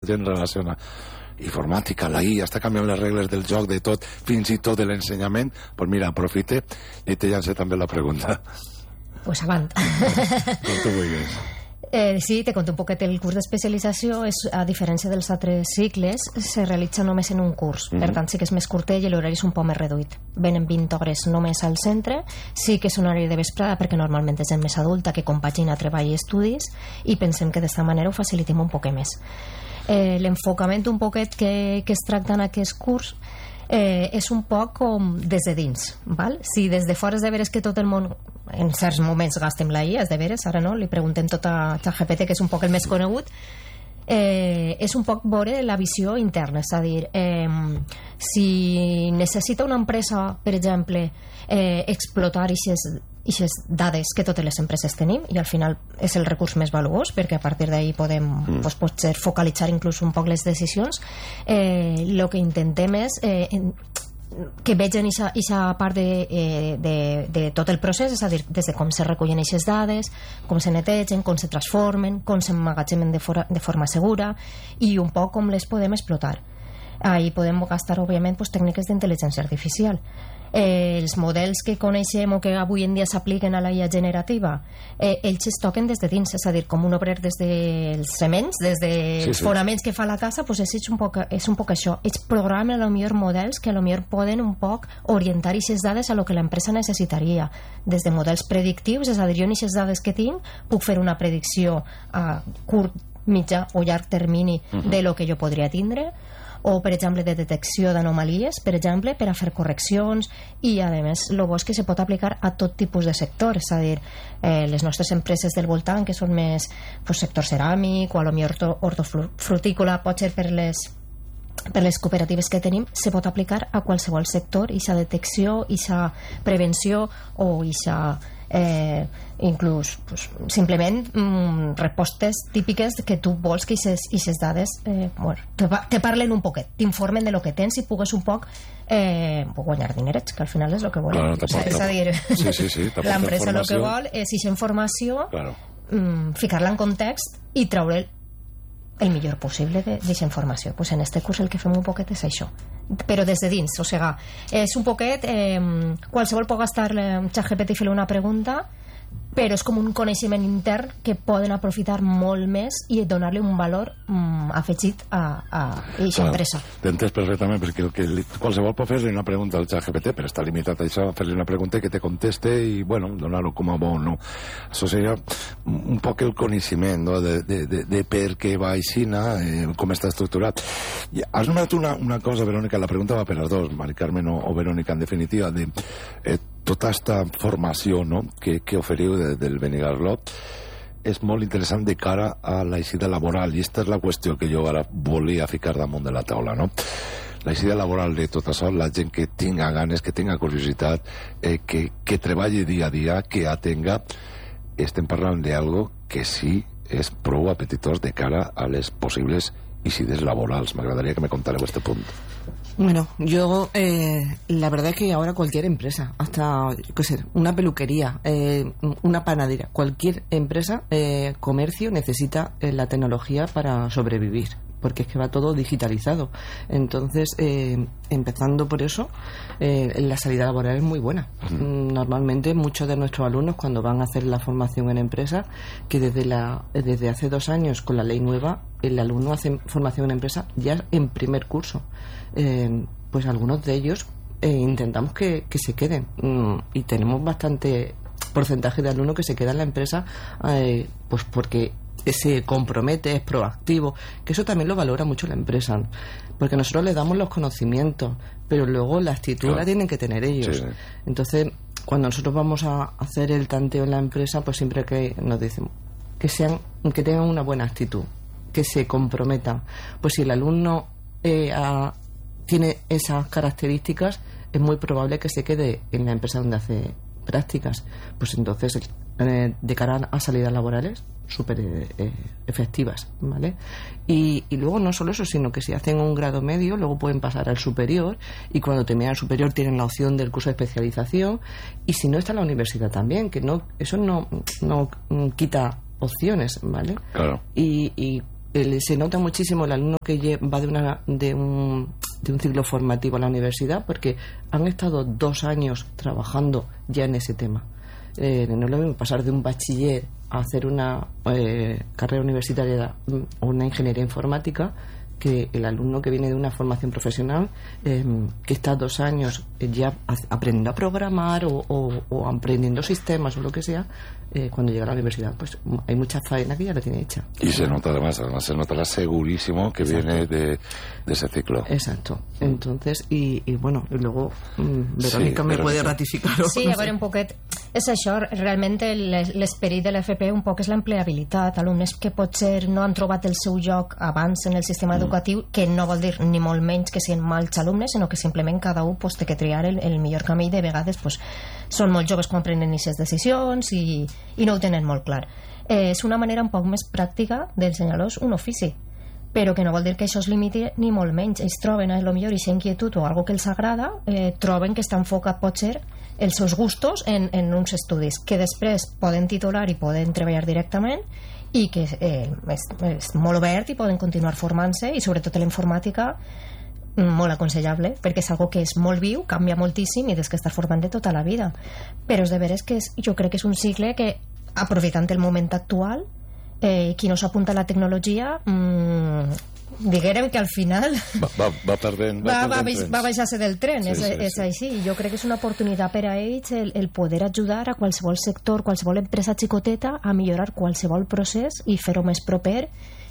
gent relaciona informàtica, la IA, està canviant les regles del joc, de tot, fins i tot de l'ensenyament. Pues mira, aprofite i te llance també la pregunta. Pues avant. Com tu vulguis. Sí, te conto un poquet. El curs d'especialització, a diferència dels altres cicles, se realitza només en un curs. Per tant, sí que és més curtet i l'horari és un poc més reduït. Venen 20 hores només al centre. Sí que és un horari de vesprada perquè normalment és gent més adulta que compagina treball i estudis, i pensem que d'esta manera ho facilitem un poquet més. L'enfocament un poquet que es tracta en aquest curs és un poc com des de dins, val? Si des de fora és de veres que tot el món en certs moments gastem la IA, és de veres, ara no, li preguntem tot a ChatGPT, que és un poc el més conegut. És un poc veure la visió interna, és a dir, si necessita una empresa, per exemple, explotar aquestes dades que totes les empreses tenim, i al final és el recurs més valuós, perquè a partir d'ahí podem potser focalitzar inclús un poc les decisions. El que intentem és que vegin aquesta part de tot el procés, és a dir, des de com se recullen aquestes dades, com se netegen, com se transformen, com s'emmagatzemen de forma segura, i un poc com les podem explotar. Ahí podem gastar, òbviament, tècniques d'intel·ligència artificial. Els models que coneixem o que avui en dia s'apliquen a la IA generativa, ells es toquen des de dins, és a dir, com un obrer des dels cements, des dels fonaments que fa la casa, és un poc això. Ells programen potser models que potser poden un poc orientar aquestes dades a lo que l'empresa necessitaria, des de models predictius, és a dir, jo en aquestes dades que tinc puc fer una predicció a curt, mitjà o llarg termini de lo que jo podria tindre, o per exemple de detecció d'anomalies, per exemple, per a fer correccions, i a més el bo és que se pot aplicar a tot tipus de sector, és a dir, les nostres empreses del voltant que són més sector ceràmic o a lo millor hortofrutícola, pot ser per les cooperatives que tenim, se pot aplicar a qualsevol sector, ixa detecció, ixa prevenció o ixa inclús simplement respostes típiques que tu vols que aquestes dades te parlen un poquet, t'informen de lo que tens i pugues un poc guanyar dinerets, que al final és el que volem. És a dir, l'empresa el que vol és aquesta informació, ficar-la en context i treure el millor possible d'aquesta informació. Pues en este curs el que fem un poquet és això, però des de dins, o sigui, és un poquet qualsevol pot gastar ChatGPT i fer-li una pregunta, però és com un coneixement intern que poden aprofitar molt més i donar-li un valor afegit a aquesta empresa. T'entens perfectament, perquè qualsevol pot fer-li una pregunta al ChatGPT, però està limitat a això, fer-li una pregunta que te conteste i, donar-ho com a bo o no. Això seria un poc el coneixement, no?, de per què va aixina, com està estructurat. Has nomenat una cosa, Verònica, la pregunta va per als dos, Mari Carmen o Verònica, en definitiva, de tota aquesta formació, no?, que oferiu del Benicarló és molt interessant de cara a l'eixida laboral, i aquesta és la qüestió que jo ara volia ficar damunt de la taula, no? L'eixida laboral de tot això, la gent que tinga ganes, que tinga curiositat, que treballi dia a dia, que atenga, estem parlant d'algo que sí és prou apetitós de cara a les possibles eixides laborals. M'agradaria que me contareu este punt. Bueno, yo la verdad es que ahora cualquier empresa, hasta una peluquería, una panadería, cualquier empresa, comercio necesita la tecnología para sobrevivir, porque es que va todo digitalizado. Entonces, empezando por eso, la salida laboral es muy buena. Normalmente muchos de nuestros alumnos, cuando van a hacer la formación en empresa, que desde hace 2 años con la ley nueva, el alumno hace formación en empresa ya en primer curso. Pues algunos de ellos intentamos que se queden, y tenemos bastante porcentaje de alumnos que se quedan en la empresa, pues porque se compromete, es proactivo, que eso también lo valora mucho la empresa, ¿no? Porque nosotros les damos los conocimientos, pero luego la actitud la tienen que tener ellos. Sí. Entonces, cuando nosotros vamos a hacer el tanteo en la empresa, pues siempre que nos dicen que tengan una buena actitud, que se comprometan. Pues si el alumno tiene esas características, es muy probable que se quede en la empresa donde hace prácticas. Pues entonces, de cara a salidas laborales, súper efectivas, ¿vale? Y luego no solo eso, sino que si hacen un grado medio, luego pueden pasar al superior, y cuando terminan el superior tienen la opción del curso de especialización, y si no, está la universidad también, que eso no quita opciones, ¿vale? Claro. Y se nota muchísimo el alumno que va de un ciclo formativo a la universidad, porque han estado 2 años trabajando ya en ese tema. No es lo mismo pasar de un bachiller a hacer una carrera universitaria o una ingeniería informática, que el alumno que viene de una formación profesional, que está 2 años ya aprendiendo a programar o aprendiendo sistemas o lo que sea, cuando llega a la universidad, pues hay mucha faena que ya la tiene hecha. Y se nota además se notará segurísimo que Exacto. viene de ese ciclo. Exacto. Entonces, y bueno, y luego Verónica me puede ratificar. Sí, a veure, un poquet... És això, realment l'esperit de l'FP un poc és l'empleabilitat. Alumnes que potser no han trobat el seu lloc abans en el sistema educatiu, que no vol dir ni molt menys que siguin mals alumnes, sinó que simplement cada un té que triar el millor camí, i de vegades són molt joves quan prenen aquestes decisions i no ho tenen molt clar. És una manera un poc més pràctica d'ensenyar-los un ofici, però que no vol dir que això es limiti ni molt menys. Ells troben a lo millor aquesta inquietud o algo que els agrada, troben que està enfocat potser els seus gustos en uns estudis que després poden titular i poden treballar directament, i que és molt obert i poden continuar formant-se, i sobretot en la informàtica molt aconsellable, perquè és algo que és molt viu, canvia moltíssim i des que estar formant de tota la vida. Però és de veres que jo crec que és un cicle que, aprofitant el moment actual, qui no s'apunta a la tecnologia, diguérem que al final va perdent va baixar-se del tren. Sí, és així. Jo crec que és una oportunitat per a ells el poder ajudar a qualsevol sector, qualsevol empresa xicoteta a millorar qualsevol procés i fer-ho més proper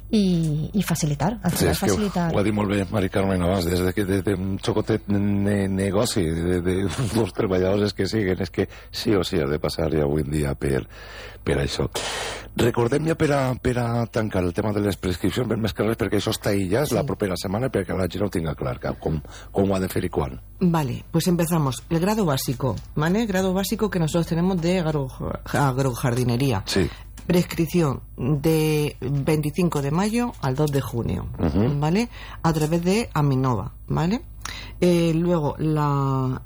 i facilitar, al final facilitar. Ho ha dit molt bé Mari Carmen abans, des de un xocotet negoci dels treballadors que siguen, és que sí o sí ha de passar ja avui en dia per això. Recordem ja per a tancar el tema de les prescripcions, ben més que res, perquè això està aïllat la propera setmana, perquè la gent no ho tinga clar com ho ha de fer i quan. Vale, pues empezamos. El grado básico, ¿vale? El grado básico que nosotros tenemos de agrojardinería. Sí. Prescripción de 25 de mayo al 2 de junio, ¿vale? A través de Aminova, ¿vale? Luego, las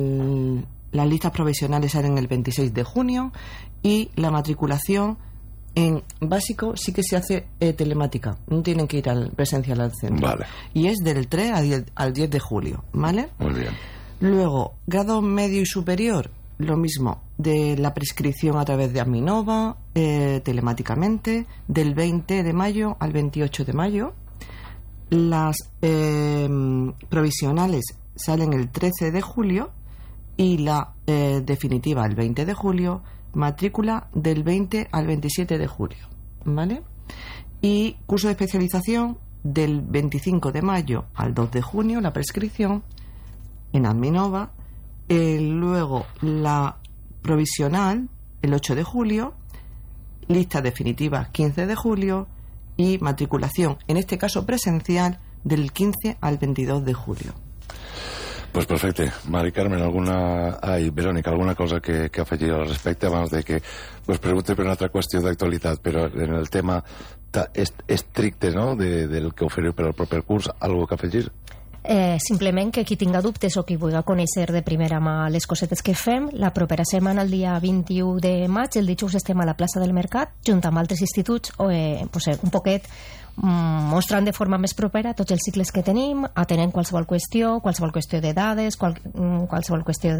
listas provisionales salen el 26 de junio y la matriculación en básico sí que se hace telemática, no tienen que ir presencial al centro. Vale. Y es del 3 al 10 de julio, ¿vale? Muy bien. Luego, grado medio y superior, lo mismo, de la prescripción a través de Aminova, telemáticamente, del 20 de mayo al 28 de mayo. Las provisionales salen el 13 de julio y la definitiva el 20 de julio, matrícula del 20 al 27 de julio, ¿vale? Y curso de especialización del 25 de mayo al 2 de junio, la prescripción en Aminova. Luego la provisional el 8 de julio, lista definitiva 15 de julio y matriculación, en este caso presencial, del 15 al 22 de julio. Pues perfecte. Mari Carmen, Verónica, alguna cosa que afegir al respecte abans de que us pregunte per una altra qüestió d'actualitat, però en el tema estricte, no?, del que oferiu per al proper curs, algo que afegir? Simplement que qui tinga dubtes o qui vulgui conèixer de primera mà les cosetes que fem, la propera setmana, el dia 21 de maig, el dijous estem a la plaça del Mercat, junt amb altres instituts, un poquet mostrant de forma més propera tots els cicles que tenim, atenent qualsevol qüestió de dades, qualsevol qüestió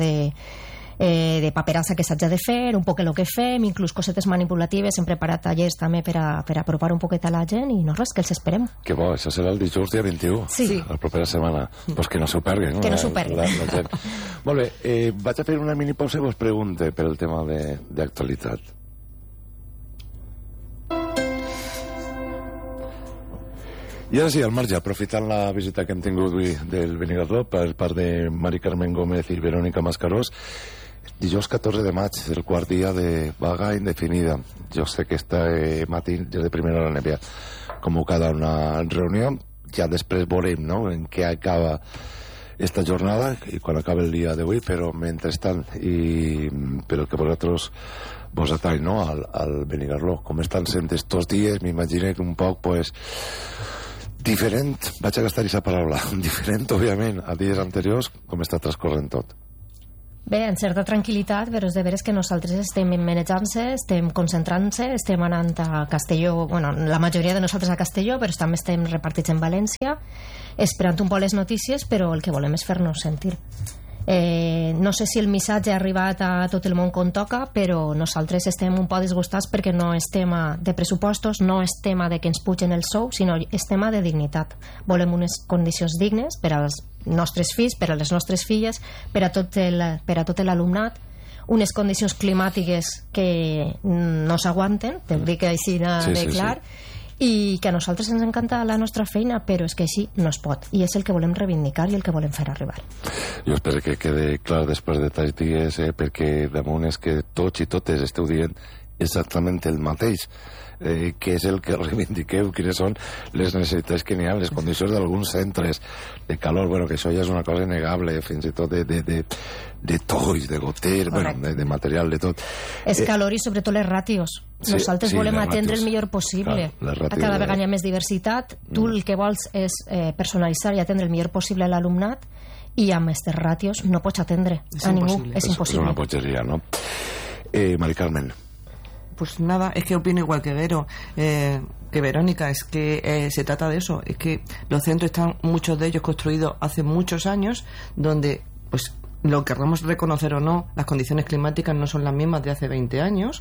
de paperassa que s'haja de fer, un poc el que fem, inclús cosetes manipulatives. Hem preparat tallers també per apropar un poquet a la gent i no res, que els esperem. Que bo, això serà el dijous dia 21, sí, la propera setmana. Pues que no s'ho perguen. Que no s'ho perguen. La gent. Molt bé, vaig a fer una mini pausa i vos pregunte per el tema d'actualitat. I ara sí, al marge, aprofitant la visita que hem tingut avui del Benicarló per part de Mari Carmen Gómez i Verónica Mascarós, dijous 14 de maig, el quart dia de vaga indefinida. Jo sé que este matí, des de primera hora, n'havia convocada una reunió. Ja després veurem, no?, en què acaba esta jornada i quan acaba el dia d'avui, però mentrestant, i per el que vosaltres vos atall, no?, al Benicarló, com estan sent estos dies, m'imagino que un poc, pues, diferent, vaig a gastar aquesta paraula, diferent, òbviament, a dies anteriors, com està transcorrent tot. Bé, en certa tranquil·litat, però és de veres que nosaltres estem manejant-se, estem concentrant-se, estem anant a Castelló, bueno, la majoria de nosaltres a Castelló, però també estem repartits en València, esperant un poc les notícies, però el que volem és fer-nos sentir. No sé si el missatge ha arribat a tot el món com toca, però nosaltres estem un poc disgustats perquè no és tema de pressupostos, no és tema de que ens pugen el sou, sinó és tema de dignitat. Volem unes condicions dignes per als nostres fills, per a les nostres filles, per a tot l'alumnat, unes condicions climàtiques que no s'aguanten, te ho dic així de clar, i que a nosaltres ens encanta la nostra feina, però és que així no es pot, i és el que volem reivindicar i el que volem fer arribar. Jo espero que quede clar després de tants dies, perquè damunt és que tots i totes esteu dient exactament el mateix, que és el que reivindiqueu, quines són les necessitats que n'hi ha, les condicions d'alguns centres de calor, bueno, que això ja és una cosa innegable, fins i tot de tois, de goter, bueno, de material, de tot. És calor i sobretot les ràtios. Nosaltres volem atendre el millor possible. Cada vegada hi ha més diversitat, tu el que vols és personalitzar i atendre el millor possible a l'alumnat, i amb aquestes ràtios no pots atendre a ningú, és impossible. És una bogeria, no? Mari Carmen. Pues nada, es que opino igual que Vero, que Verónica, es que se trata de eso, es que los centros están, muchos de ellos construidos hace muchos años, donde, pues, lo querramos reconocer o no, las condiciones climáticas no son las mismas de hace 20 años,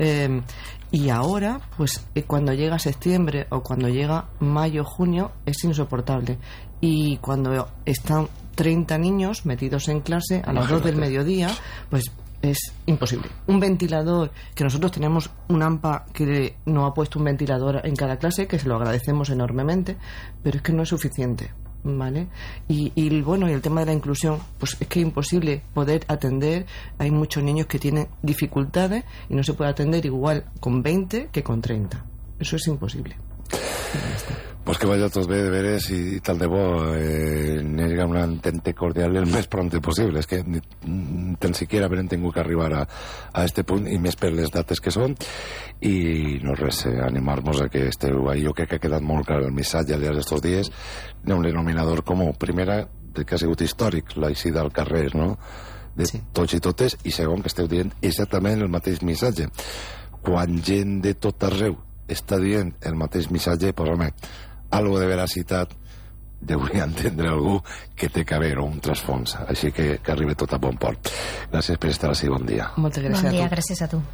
y ahora, pues, cuando llega septiembre o cuando llega mayo, junio, es insoportable. Y cuando están 30 niños metidos en clase a las 2 del mediodía, pues es imposible. Un ventilador, que nosotros tenemos un AMPA que nos ha puesto un ventilador en cada clase, que se lo agradecemos enormemente, pero es que no es suficiente, ¿vale? Y bueno, y el tema de la inclusión, pues es que es imposible poder atender. Hay muchos niños que tienen dificultades y no se puede atender igual con 20 que con 30. Eso es imposible. Pues que vaya tot bé, de veres, i tal de bo n'hi hagi una entente cordial el més prompte possible. És que ni tan siquiera haver tingut que arribar a este punt, i més per les dates que són, i no res, animar-nos a que esteu ahí. Jo crec que ha quedat molt clar el missatge al llarg d'estos dies. Hi ha un denominador comú. Primera, que ha sigut històric, l'eixida al carrer, no?, de tots i totes, i segon, que esteu dient exactament el mateix missatge. Quan gent de tot arreu està dient el mateix missatge, pues home, algo de veracitat deuria entendre algú que té que haver un trasfons. Així que arribi tot a bon port. Gràcies per estar així, bon dia. Moltes gràcies. Bon dia, gràcies a tu.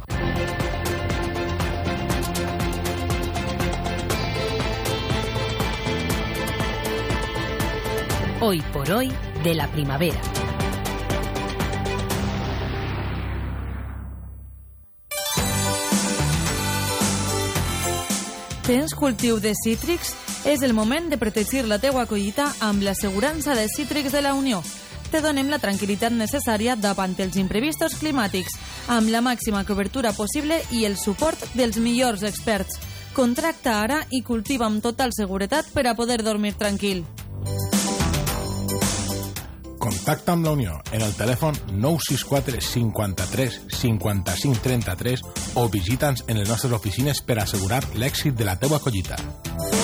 Hoy por hoy de la primavera. Tens cultiu de cítrics? És el moment de protegir la teua collita amb l'assegurança de cítrics de la Unió. Te donem la tranquil·litat necessària davant els imprevistos climàtics, amb la màxima cobertura possible i el suport dels millors experts. Contracta ara i cultiva amb total seguretat per a poder dormir tranquil. Contacta amb la Unió en el telèfon 964 53 55 33 o visita'ns en les nostres oficines per assegurar l'èxit de la teua collita.